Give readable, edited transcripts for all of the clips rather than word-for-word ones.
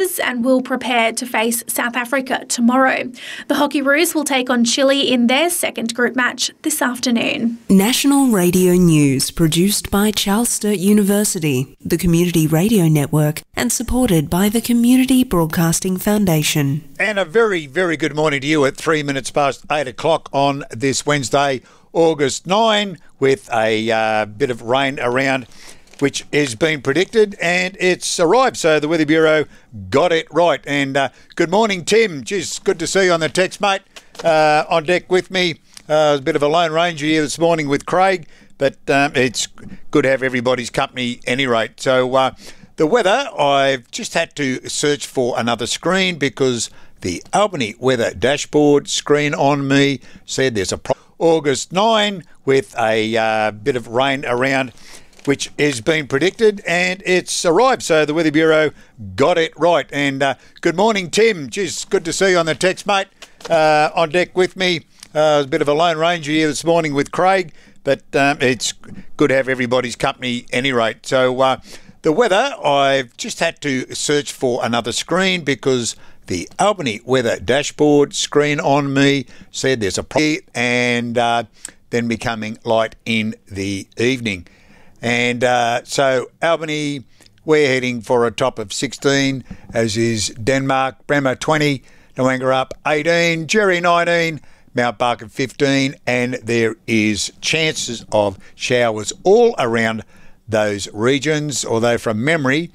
Roos and will prepare to face South Africa tomorrow. The Hockey Roos will take on Chile in their second group match this afternoon. National Radio News produced by Charles Sturt University, the Community Radio Network, and supported by the Community Broadcasting Foundation. And a very, very good morning to you at 3 minutes past 8 o'clock on this Wednesday, August 9, with a bit of rain around, which has been predicted, and it's arrived. So the Weather Bureau got it right. And good morning, Tim. Just good to see you on the text, mate. On deck with me, a bit of a Lone Ranger here this morning with Craig, but it's good to have everybody's company at any rate. So the weather, I've just had to search for another screen because the Albany weather dashboard screen on me said there's a August 9 with a bit of rain around, which has been predicted, and it's arrived. So the Weather Bureau got it right. And good morning, Tim. Just good to see you on the text, mate. On deck with me, a bit of a Lone Ranger here this morning with Craig, but it's good to have everybody's company at any rate. So the weather, I've just had to search for another screen because the Albany weather dashboard screen on me said there's a and then becoming light in the evening. And so Albany, we're heading for a top of 16, as is Denmark, Bremer 20, Noangarup 18, Jerry 19, Mount Barker 15, and there is chances of showers all around those regions, although from memory,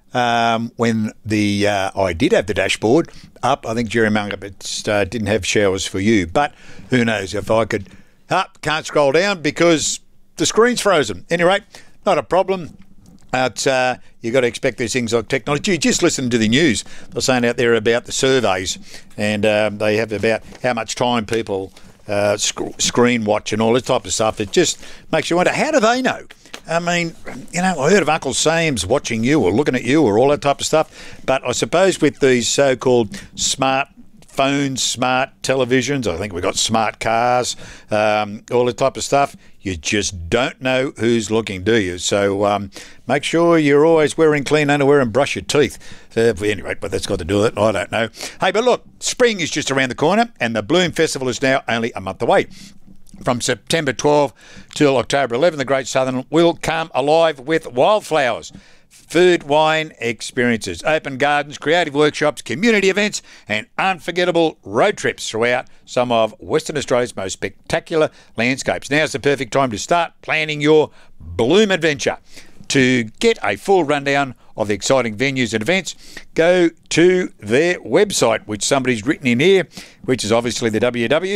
when I did have the dashboard up, I think Jerry Munger didn't have showers for you, but who knows if I could. Can't scroll down because the screen's frozen. Anyway, not a problem. You've got to expect these things like technology. Just listen to the news. They're saying out there about the surveys, and they have about how much time people screen watch and all this type of stuff. It just makes you wonder, how do they know? I mean, I heard of Uncle Sam's watching you or looking at you or all that type of stuff. But I suppose with these so-called smart phones, smart televisions, I think we've got smart cars, all that type of stuff, you just don't know who's looking, do you? So make sure you're always wearing clean underwear and brush your teeth. Anyway, but that's got to do with it. I don't know. Hey, but look, spring is just around the corner and the Bloom Festival is now only a month away. From September 12 till October 11, the Great Southern will come alive with wildflowers, food, wine experiences, open gardens, creative workshops, community events and unforgettable road trips throughout some of Western Australia's most spectacular landscapes. Now's the perfect time to start planning your Bloom adventure. To get a full rundown of the exciting venues and events, go to their website, which somebody's written in here, which is obviously the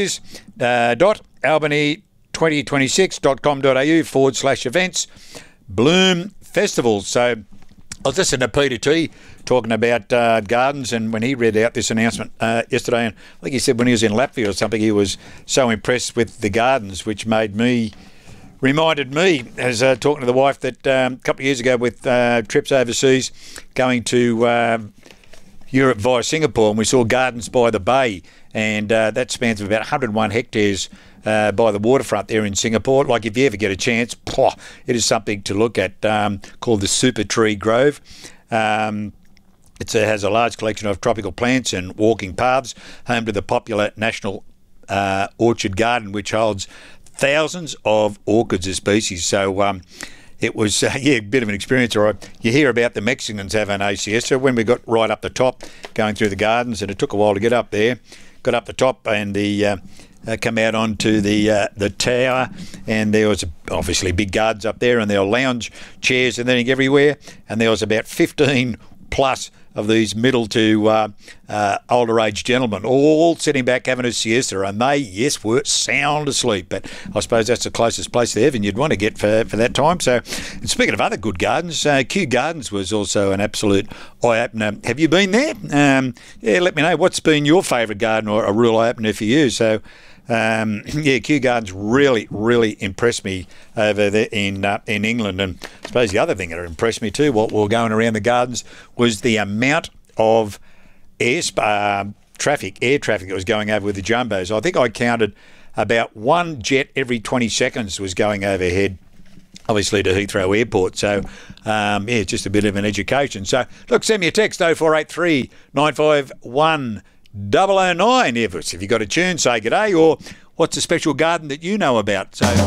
www.albany2026.com.au/events, Bloom Festivals. So I was listening to Peter T talking about gardens, and when he read out this announcement yesterday, and I think he said when he was in Latvia or something, he was so impressed with the gardens, which reminded me, as talking to the wife, that a couple of years ago with trips overseas, going to Europe via Singapore, and we saw gardens by the bay, and that spans about 101 hectares by the waterfront there in Singapore. Like, if you ever get a chance, it is something to look at, called the Super Tree Grove. It has a large collection of tropical plants and walking paths, home to the popular National Orchard Garden, which holds thousands of orchids of species. So it was, a bit of an experience. Or you hear about the Mexicans having a siesta. When we got right up the top, going through the gardens, and it took a while to get up there, got up the top and come out onto the tower, and there was obviously big gardens up there, and there were lounge chairs and everything everywhere, and there was about 15 plus of these middle to older age gentlemen all sitting back having a siesta, and they, yes, were sound asleep. But I suppose that's the closest place to heaven you'd want to get for that time. So, and speaking of other good gardens, Kew Gardens was also an absolute eye-opener. Have you been there? Let me know. What's been your favourite garden or a real eye-opener for you? So, Kew Gardens really, really impressed me over there in England. And I suppose the other thing that impressed me too, while we were going around the gardens, was the amount of air traffic that was going over with the jumbos. I think I counted about one jet every 20 seconds was going overhead obviously to Heathrow Airport. So, just a bit of an education. So, look, send me a text 0483 951 009 if you've got a tune, say g'day, or what's a special garden that you know about. So.